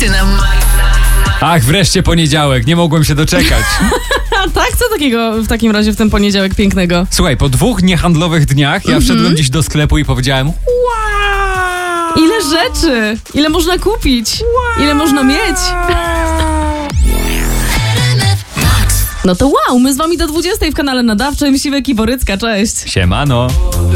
na Ach, wreszcie poniedziałek, nie mogłem się doczekać. A tak? Co takiego w takim razie w ten poniedziałek pięknego? Słuchaj, po 2 niehandlowych dniach ja wszedłem dziś do sklepu i powiedziałem: wow! Ile rzeczy! Ile można kupić? Ile można mieć? No to wow, my z wami do 20 w kanale nadawczym. Siwek i Borycka, cześć! Siemano.